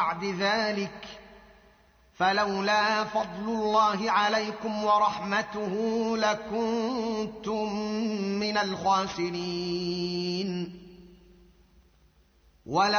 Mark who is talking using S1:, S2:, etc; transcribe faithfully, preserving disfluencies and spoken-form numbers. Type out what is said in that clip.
S1: بعد ذلك فلولا فضل الله عليكم ورحمته لكنتم من الخاسرين.